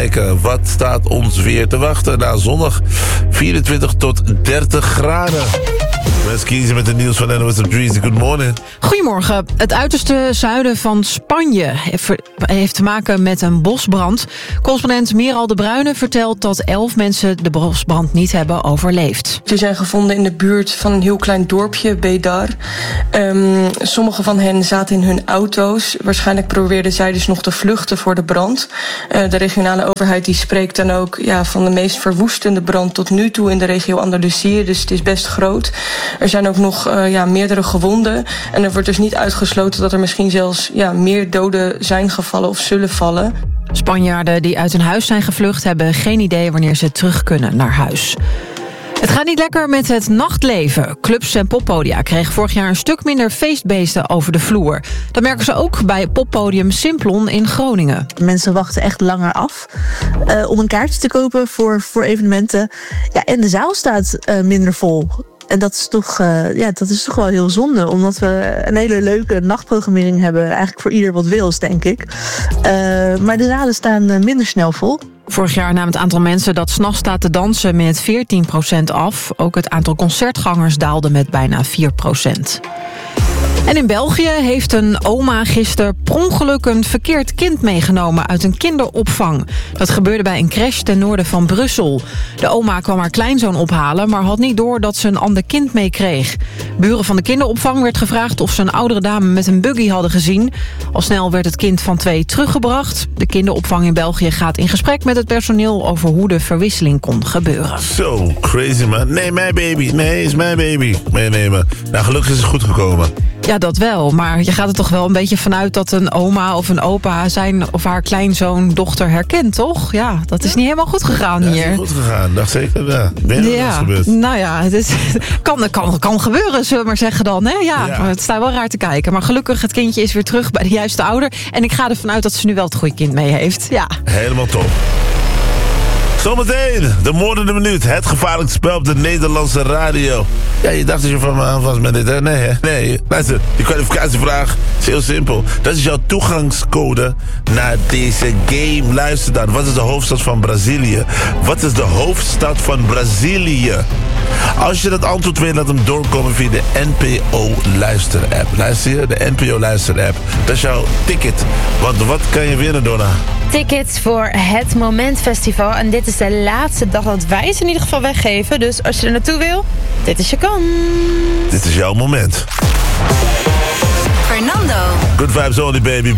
kijken. Wat staat ons weer te wachten? Na zondag 24 tot 30 graden. Mensen kiezen met het nieuws van NOS op 3. Good morning. Goedemorgen. Het uiterste zuiden van Spanje heeft te maken met een bosbrand. Correspondent Meral de Bruyne vertelt dat 11 mensen de bosbrand niet hebben overleefd. Ze zijn gevonden in de buurt van een heel klein dorpje, Bedar. Sommige van hen zaten in hun auto's. Waarschijnlijk probeerden zij dus nog te vluchten voor de brand. De regionale overheid die spreekt dan ook van de meest verwoestende brand tot nu toe in de regio Andalusië. Dus het is best groot. Er zijn ook nog meerdere gewonden. En er wordt dus niet uitgesloten dat er misschien zelfs meer doden zijn gevallen of zullen vallen. Spanjaarden die uit hun huis zijn gevlucht hebben geen idee wanneer ze terug kunnen naar huis. Het gaat niet lekker met het nachtleven. Clubs en poppodia kregen vorig jaar een stuk minder feestbeesten over de vloer. Dat merken ze ook bij poppodium Simplon in Groningen. Mensen wachten echt langer af om een kaartje te kopen voor evenementen. Ja, en de zaal staat minder vol. En dat is toch wel heel zonde, omdat we een hele leuke nachtprogrammering hebben. Eigenlijk voor ieder wat wils, denk ik. Maar de zalen staan minder snel vol. Vorig jaar nam het aantal mensen dat 's nachts staat te dansen met 14% af. Ook het aantal concertgangers daalde met bijna 4%. En in België heeft een oma gisteren per ongeluk een verkeerd kind meegenomen uit een kinderopvang. Dat gebeurde bij een crash ten noorden van Brussel. De oma kwam haar kleinzoon ophalen, maar had niet door dat ze een ander kind meekreeg. Buren van de kinderopvang werd gevraagd of ze een oudere dame met een buggy hadden gezien. Al snel werd het kind van 2 teruggebracht. De kinderopvang in België gaat in gesprek met het personeel over hoe de verwisseling kon gebeuren. So crazy, man. Nee, mijn baby. Nee, is mijn baby. Meenemen. Nou, gelukkig is het goed gekomen. Ja, dat wel. Maar je gaat er toch wel een beetje vanuit dat een oma of een opa zijn of haar kleinzoon, dochter herkent, toch? Ja, dat is niet helemaal goed gegaan hier. Ja, is niet goed gegaan. Dacht zeker, ja. Gebeurd. Nou ja, het kan gebeuren, zullen we maar zeggen dan. Hè? Ja, maar het staat wel raar te kijken. Maar gelukkig, het kindje is weer terug bij de juiste ouder. En ik ga ervan uit dat ze nu wel het goede kind mee heeft. Ja. Helemaal top. Zometeen, de moordende minuut. Het gevaarlijkste spel op de Nederlandse radio. Ja, je dacht dat je van me aan was met dit, hè? Nee, hè? Nee. Luister, die kwalificatievraag is heel simpel. Dat is jouw toegangscode naar deze game. Luister dan. Wat is de hoofdstad van Brazilië? Wat is de hoofdstad van Brazilië? Als je dat antwoord weet, laat hem doorkomen via de NPO-luister-app. Luister je? De NPO-luister-app. Dat is jouw ticket. Want wat kan je winnen, Donna? Tickets voor het Moment Festival. En dit is de laatste dag dat wij ze in ieder geval weggeven. Dus als je er naartoe wil, dit is je kans. Dit is jouw moment. Fernando. Good vibes only, baby.